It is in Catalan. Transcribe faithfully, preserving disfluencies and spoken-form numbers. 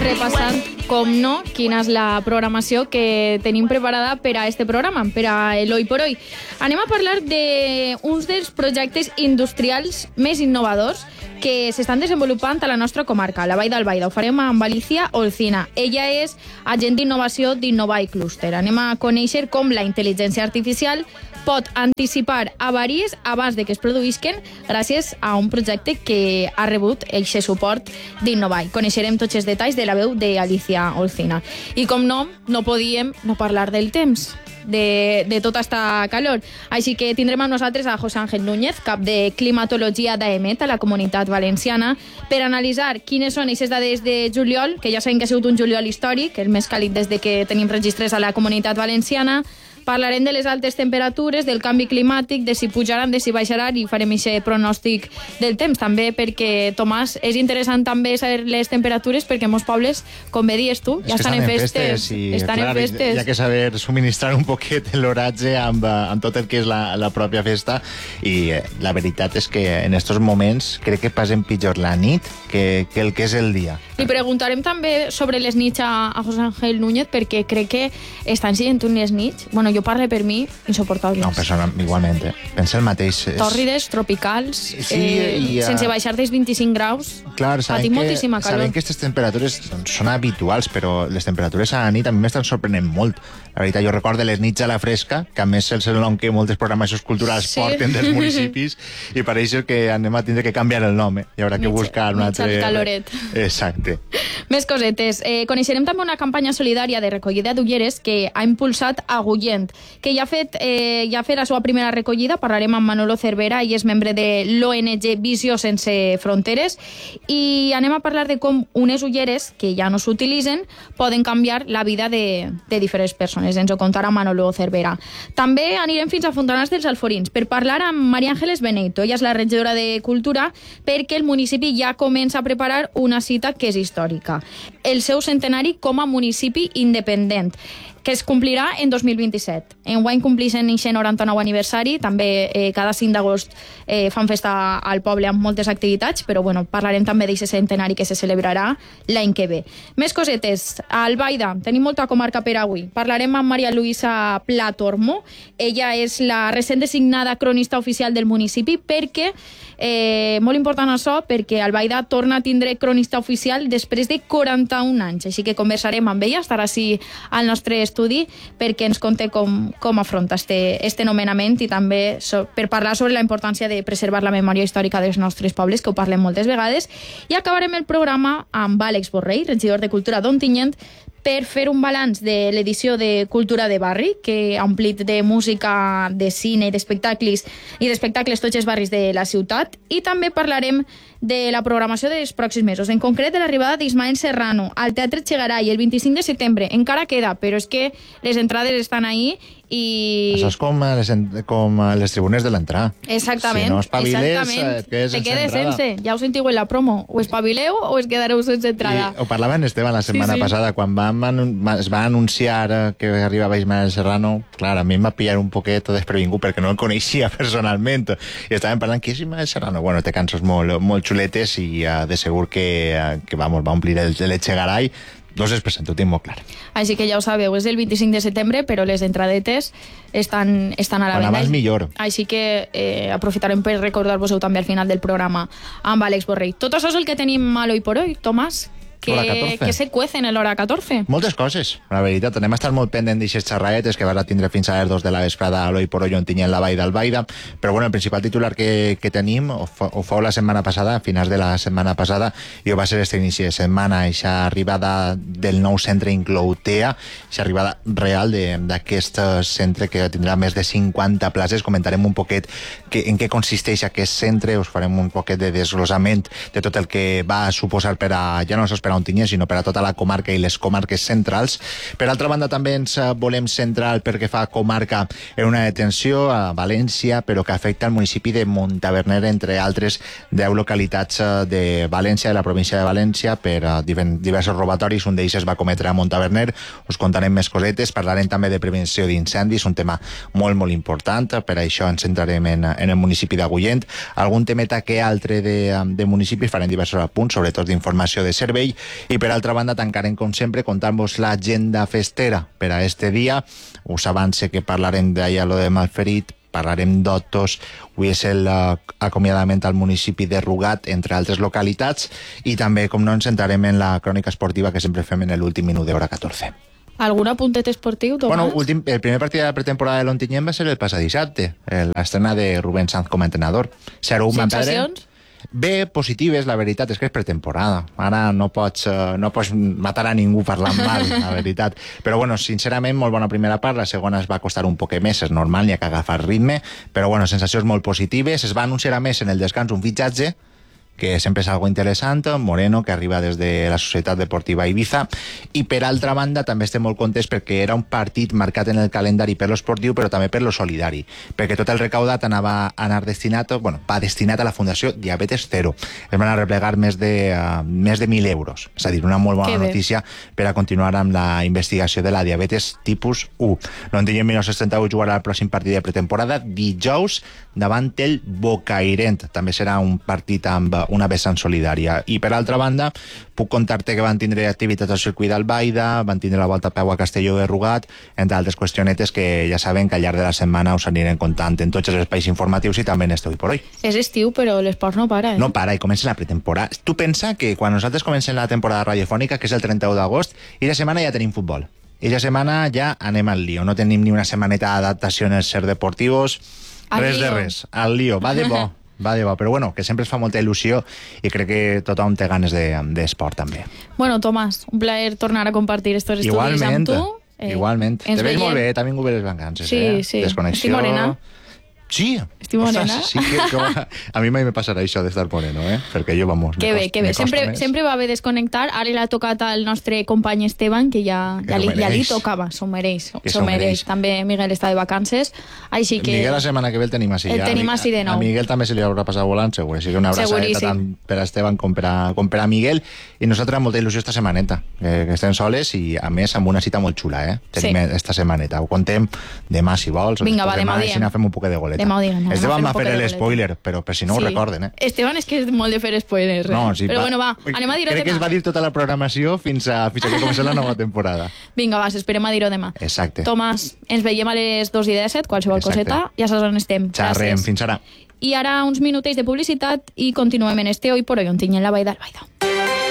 repassant, com no, quina és la programació que tenim preparada per a este programa, per a l'Hoy por Hoy. Anem a parlar d'uns dels projectes industrials més innovadors que s'estan desenvolupant a la nostra comarca, a la Vall d'Albaida. Ho farem amb Alicia Olcina. Ella és agent d'innovació d'Innovai Cluster. Anem a conèixer com la intel·ligència artificial pot anticipar avaries abans de que es produïsquen gràcies a un projecte que ha rebut aquest suport d'Innovai. Coneixerem tots els detalls de la veu d'Alicia Olcina. I com no, no podíem no parlar del temps. De, de tota esta calor. Així que tindrem amb nosaltres a José Ángel Núñez, cap de climatologia d'A E M E T a la Comunitat Valenciana, per analitzar quines són aquestes dades de juliol, que ja sabem que ha sigut un juliol històric, el més càlid des de que tenim registres a la Comunitat Valenciana. Parlarem de les altes temperatures, del canvi climàtic, de si pujaran, de si baixaran, i farem aquest pronòstic del temps. També perquè, Tomàs, és interessant també saber les temperatures, perquè molts pobles, com bé dies tu, ja estan, estan en festes. festes i, estan clar, en festes. Hi ha que saber subministrar un poquet l'oratge amb, amb tot el que és la, la pròpia festa, i eh, la veritat és que en aquests moments crec que passen pitjor la nit que, que el que és el dia. Li preguntarem també sobre les nits a, a José Ángel Núñez, perquè crec que estan sent unes nits, bueno, jo parlo per mi, insoportables. No, persona, igualment, eh? Pensa el mateix. És... Tòrrides, tropicals, sí, eh, i, uh... sense baixar dels vint-i-cinc graus. Clar, patim moltíssima calor. Sabem que aquestes temperatures doncs, són habituals, però les temperatures a la nit a mi m'estan sorprenent molt. La veritat, jo recordo les nits a la fresca, que a més és el nom que moltes programacions culturals sí. porten dels municipis, i per això que anem a tindre que canviar el nom, eh? Hi haurà que buscar un altre... Mig al caloret. Exacte. Més cosetes. Eh, coneixerem també una campanya solidària de recollida d'ulleres que ha impulsat Agullent, que ja ha fet, eh, ja ha fet la seva primera recollida. Parlarem amb Manolo Cervera, i és membre de l'O N G Visió Sense Fronteres, i anem a parlar de com unes ulleres que ja no s'utilitzen poden canviar la vida de, de diferents persones. Ens ho contarà Manolo Cervera. També anirem fins a Fontanars dels Alforins per parlar amb María Ángeles Beneito. Ella és la regidora de Cultura, perquè el municipi ja comença a preparar una cita que és històrica. El seu centenari com a municipi independent, que es complirà en dos mil vint-i-set. Enguany complixen aquest noranta-nou aniversari, també eh, cada cinc d'agost eh, fan festa al poble amb moltes activitats, però bueno, parlarem també d'aquest centenari que se celebrarà l'any que ve. Més cosetes. A Albaida tenim molta comarca per avui. Parlarem amb Maria Luisa Platormo. Ella és la recent designada cronista oficial del municipi, perquè, eh, molt important això, perquè Albaida torna a tindre cronista oficial després de quaranta-un anys. Així que conversarem amb ella, estarà així al nostre estudi, perquè ens conté com, com afronta este, este nomenament, i també so, per parlar sobre la importància de preservar la memòria històrica dels nostres pobles, que ho parlem moltes vegades. I acabarem el programa amb Àlex Borrell, regidor de Cultura d'Ontinyent, per fer un balanç de l'edició de Cultura de Barri, que ha omplit de música, de cine i d'espectacles i d'espectacles tots els barris de la ciutat. I també parlarem de la programació dels pròxims mesos, en concret de l'arribada d'Ismael Serrano al Teatre Chegaray el vint-i-cinc de setembre. Encara queda, però és que les entrades estan ahí i... Això és com les, com les tribunes de l'entrada. Exactament. Si no espaviles, exactament. et quedes Te sense quedes entrada. sense. Ja ho sentiu en la promo. O espavileu o es quedareu sense entrada. I ho parlava en Esteban la setmana sí, sí. passada, quan vam anun es va anunciar que arribava Ismael Serrano. Clar, a mi em va pillar un poquet desprevingut perquè no el coneixia personalment. I estàvem parlant, qui és Ismael Serrano? Bueno, té cançons molt, molt xuletes i uh, de segur que, uh, que vamos, va omplir el, el Echegaray. Dos es presenta, ho tinc molt clar. Així que ja ho sabeu, és el vint-i-cinc de setembre, però les entradetes estan, estan a la venda. Quan abans millor. Així que eh, aprofitarem per recordar-vos-ho també al final del programa amb Àlex Borrell. Tot això és el que tenim a l'Hoy por Hoy, Tomàs. Que, que se cuecen a l'hora catorze. Moltes coses, la veritat. Anem a estar molt pendent d'aixes xerraetes que vas a tindre fins a les dos de la vesprada a l'Hoy por Hoy on tinguem la Vall d'Albaida. Però bueno, el principal titular que, que tenim ho, ho fou la setmana passada, a finals de la setmana passada, i ho va ser este inici de setmana, aquesta arribada del nou centre Incloutea, aquesta arribada real d'aquest centre que tindrà més de cinquanta places. Comentarem un poquet que, en què consisteix aquest centre, us farem un poquet de desglossament de tot el que va suposar per a, ja no sols per a Ontinyent, sinó per a tota la comarca i les comarques centrals. Per altra banda, també ens volem centrar pel que fa a comarca en una detenció a València, però que afecta el municipi de Montaverner, entre altres deu localitats de València, de la província de València, per diversos robatoris. Un d'ells es va cometre a Montaverner. Us contarem més cosetes. Parlarem també de prevenció d'incendis, un tema molt, molt important. Per això ens centrarem en, en el municipi d'Agullent. Algun temeta que altre de, de municipis, farem diversos apunts, sobretot d'informació de servei. I per altra banda, tancarem com sempre contant-vos l'agenda festera per a este dia. Us avance que parlarem d'allà lo de Malferit, parlarem d'Otos, avui és l'acomiadament al municipi de Rugat, entre altres localitats, i també, com no, ens centrarem en la crònica esportiva que sempre fem en l'últim minut d'hora catorze. Algun apuntet esportiu, Tomàs? Bueno, últim, el primer partit de la pretemporada de l'Ontinyent va ser el passat dissabte, l'estrena de Rubén Sanz com a entrenador. zero a u Sensacions? Bé, positives, la veritat és que és pretemporada. Ara no pots, no pots matar a ningú parlant mal, la veritat. Però, bueno, sincerament, molt bona primera part. La segona es va costar un poquet més, és normal, n'hi ha que agafar ritme. Però, bueno, sensacions molt positives. Es va anunciar a més en el descans un fitxatge, que sempre és algo interessant, Moreno, que arriba des de la Societat Deportiva Ibiza, i per altra banda també estem molt contents perquè era un partit marcat en el calendari per l'esportiu, però també per lo solidari, perquè tot el recaudat anava a anar destinat, bueno, va destinat a la Fundació Diabetes Cero. Es van a replegar més de, uh, més de mil euros, és a dir, una molt bona notícia per a continuar amb la investigació de la diabetes tipus u. L'Ontinyent mil nou-cents trenta-u jugarà el pròxim partit de pretemporada dijous davant el Bocairent. També serà un partit amb una vessant solidària. I per altra banda, puc contar-te que van tindre activitats al circuit d'Albaida, van tindre la volta a peu a Castelló de Rugat, entre altres qüestionetes que ja saben que al llarg de la setmana us anirem contant en tots els espais informatius i també en este Hoy por Hoy. És estiu, però l'esport no para, eh? No para, i comença la pretemporada. Tu pensa que quan nosaltres comencem la temporada radiofònica, que és el trenta-u d'agost, i la setmana ja tenim futbol. I la setmana ja anem al lío. No tenim ni una setmaneta d'adaptació en els ser deportivos. Al res lío. de res. Al lío. Va de bo. Va de bo, però bueno, que sempre es fa molta il·lusió i crec que tothom té ganes d'esport de, també. Bueno, Tomàs, un plaer tornar a compartir estos estudis Igualment, amb tu. Eh, igualment. Te veig molt bé, també vingut bé les vacances, sí, eh? Sí, Desconnexió. Estic morena. Sí. Estic morena. Ostres, sí que, que va... A mi mai me passarà això d'estar moreno, eh? Perquè jo, vamos... Que bé, que bé. Sempre, sempre va bé desconnectar. Ara l'ha tocat al nostre company Esteban, que ja, que ja, li, ja li tocava. S'ho mereix. S'ho mereix. També Miguel està de vacances. Així que... Miguel la setmana que ve el tenim així. El ja. tenim així de nou. A Miguel també se li haurà passat volant, segur. Així que una abraçadeta tant per a Esteban com per a, com per a Miguel. I nosaltres amb molta il·lusió esta setmaneta, que, que estem soles i, a més, amb una cita molt xula, eh? Tenim sí. esta setmaneta. Ho contem demà, si vols. Vinga, va, demà diem. Si no, fem un poquet de goleta. Demà ho diguem. Esteban va fer l'espoiler, però per si no sí. ho recorden, eh? Esteban és que és molt de fer spoilers. No, sí, però va. bueno, va, anem a dir-ho demà. Crec que es va dir tota la programació fins a, fins a que comença la nova temporada. Vinga, va, esperem a dir-ho demà. Exacte. Tomàs, ens veiem a les dos i disset, qualsevol Exacte. Coseta, ja saps on estem. Xarrem, Gràcies. fins ara. I ara uns minutets de publicitat i continuem en este Hoy por Hoy, on tinguem la Vall d'Albaida.